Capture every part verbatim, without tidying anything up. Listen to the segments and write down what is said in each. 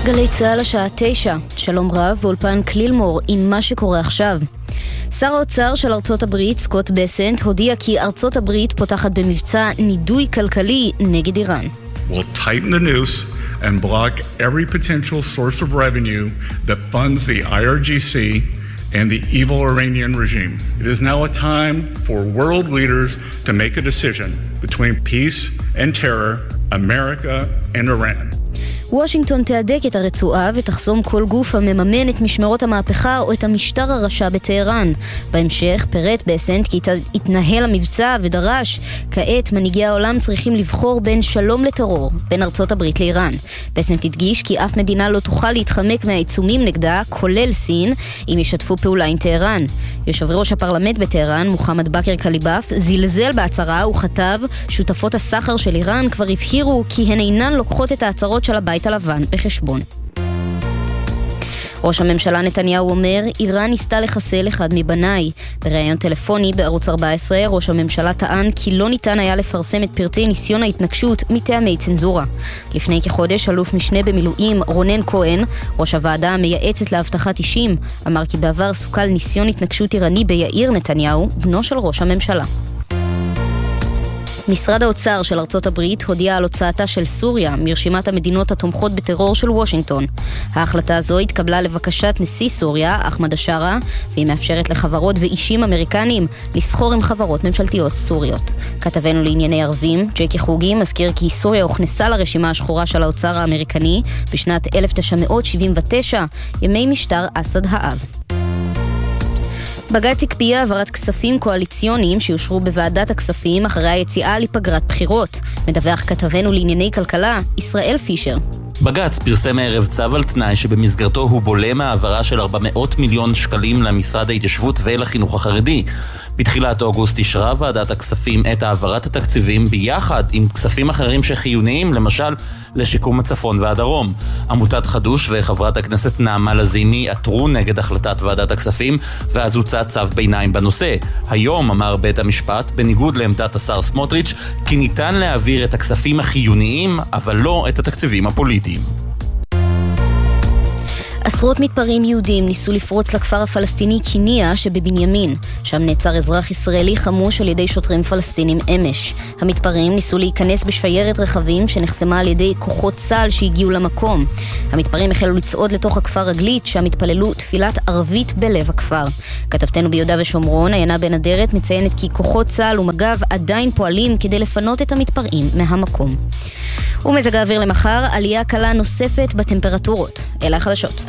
גלי צהל השעה תשע, שלום רב באולפן קלילמור עם מה שקורה עכשיו. שר האוצר של ארצות הברית, סקוט בסנט, הודיע כי ארצות הברית פותחת במבצע נידוי כלכלי נגד איראן. We'll tighten the noose and block every potential source of revenue that funds the I R G C and the evil Iranian regime. It is now a time for world leaders to make a decision between peace and terror, America and Iran. וושינגטון תהדק את הרצועה ותחסום כל גוף המממן את משמרות המהפכה או את המשטר הרשע בטהרן. בהמשך פרט בסנט כי התנהל המבצע ודרש, כעת מנהיגי העולם צריכים לבחור בין שלום לטרור, בין ארצות הברית לאיראן. בסנט הדגיש כי אף מדינה לא תוכל להתחמק מהעיצומים נגדה, כולל סין, אם ישתפו פעולה עם טהרן. יושב ראש הפרלמנט בטהרן, מוחמד בכר קליבאף, זלזל בהצהרה וכתב, שותפות הסחר של איראן כבר הבהירו כי הן אינן לוקחות את ההצהרות של הבית הלבן בחשבון. ראש הממשלה נתניהו אומר, איראן ניסתה לחסל אחד מבניי. בראיון טלפוני בערוץ ארבע עשרה, ראש הממשלה טען כי לא ניתן היה לפרסם את פרטי ניסיון ההתנקשות מטעמי צנזורה. לפני כחודש, אלוף משנה במילואים רונן כהן, ראש הוועדה המייעצת להבטחת אישים, אמר כי בעבר סוכל ניסיון התנקשות איראני ביאיר נתניהו, בנו של ראש הממשלה. משרד האוצר של ארצות הברית הודיע על הוצאתה של סוריה מרשימת המדינות התומכות בטרור של וושינגטון. ההחלטה הזו התקבלה לבקשת נשיא סוריה, אחמד השארה, והיא מאפשרת לחברות ואישים אמריקנים לסחור עם חברות ממשלתיות סוריות. כתבנו לענייני ערבים, ג'קי חוגי, מזכיר כי סוריה הוכנסה לרשימה השחורה של האוצר האמריקני בשנת אלף תשע מאות שבעים ותשע, ימי משטר אסד האב. בג"ץ הקפיא העברת כספים קואליציוניים שיושרו בוועדת הכספים אחרי היציאה לפגרת בחירות. מדווח כתבנו לענייני כלכלה, ישראל פישר. בג"ץ פרסם הערב צו על תנאי שבמסגרתו הוא בולם העברה של ארבע מאות מיליון שקלים למשרד ההתיישבות ולחינוך החרדי. בתחילת אוגוסט אישרה ועדת הכספים את העברת התקציבים ביחד עם כספים אחרים שחיוניים, למשל לשיקום הצפון והדרום. עמותת חדוש וחברת הכנסת נעמה לזימי עתרו נגד החלטת ועדת הכספים, ואז הוצא צו ביניים בנושא. היום אמר בית המשפט, בניגוד לעמדת השר סמוטריץ', כי ניתן להעביר את הכספים החיוניים, אבל לא את התקציבים הפוליטיים. עשרות מתפרעים יהודים ניסו לפרוץ לכפר הפלסטיני קיניה שבבנימין. שם נעצר אזרח ישראלי חמוש על ידי שוטרים פלסטינים אמש. המתפרעים ניסו להיכנס בשיירת רכבים שנחסמה על ידי כוחות צה"ל שהגיעו למקום. המתפרעים החלו לצעוד לתוך הכפר רגלית, שם התפללו תפילת ערבית בלב הכפר. כתבתנו ביהודה ושומרון, עיינה בן אדרת, מציינת כי כוחות צה"ל ומג"ב עדיין פועלים כדי לפנות את המתפרעים מהמקום. ומזג האוויר למחר, עלייה קלה נוספת בטמפרטורות. אלה החדשות.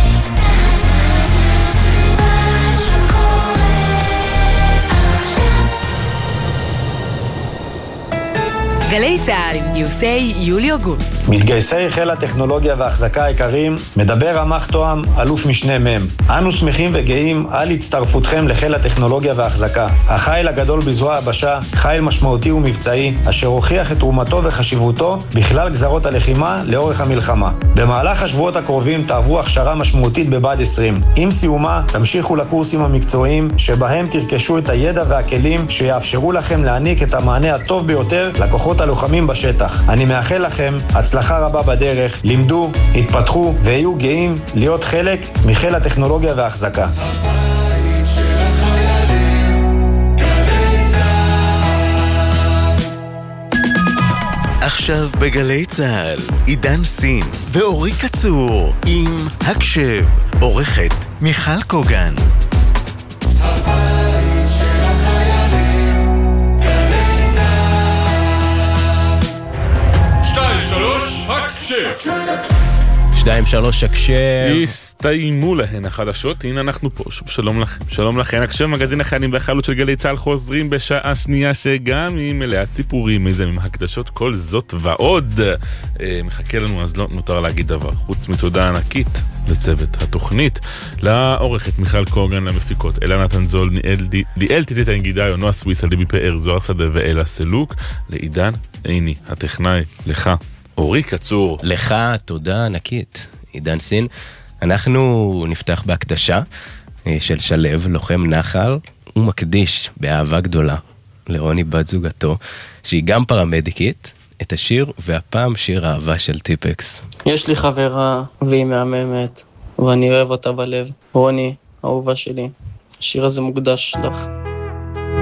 גלי צהל עם גיוסי יולי-אוגוסט. מתגייסי חיל הטכנולוגיה וההחזקה העיקריים, מדבר רמ"ח תואם אלוף משנה מ'. אנו שמחים וגאים על הצטרפותכם לחיל הטכנולוגיה וההחזקה. החיל הגדול בזרוע הבשה, חיל משמעותי ומבצעי, אשר הוכיח את תרומתו וחשיבותו בכלל גזרות הלחימה לאורך המלחמה. במהלך השבועות הקרובים תעברו הכשרה משמעותית בבה"ד עשרים. עם סיומה תמשיכו לקורסים המקצועיים שבהם תרכשו את הידע והכלים שיאפשרו לכם להעניק את המענה הטוב ביותר לכוחות הלוחמים בשטח. אני מאחל לכם הצלחה רבה בדרך, לימדו, התפתחו ויהיו גאים להיות חלק מחיל הטכנולוגיה וההחזקה. עכשיו בגלי צהל, עידן סין ואורי קצור עם הקשב, עורכת מיכל קוגן. שתיים שלוש הקשב. הסתיימו להן החדשות. הנה אנחנו פה, שוב שלום לכם. שלום לכם, הקשב מגזין החיילים והחיילות של גלי צהל חוזרים בשעה שנייה שגם היא מלאת סיפורים, איזה מהקדשות, כל זאת ועוד אה, מחכה לנו, אז לא נותר להגיד דבר חוץ מתודה ענקית לצוות התוכנית, לעורכת מיכל קוגן, למפיקות אלה נתן זול, ליאל טיטית הנגידה, נועה סוויסה, ליבי פאר, זוהר שדה ואלה סלוק, לעידן עיני הטכנאי, לך אורי קצור. לך תודה ענקית, עידן סין. אנחנו נפתח בהקדשה של שלב, לוחם נחל, הוא מקדיש באהבה גדולה לרוני בת זוגתו, שהיא גם פרמדיקית, את השיר, והפעם שיר אהבה של טיפקס. יש לי חברה והיא מהממת, ואני אוהב אותה בלב. רוני, אהובה שלי, השיר הזה מוקדש לך.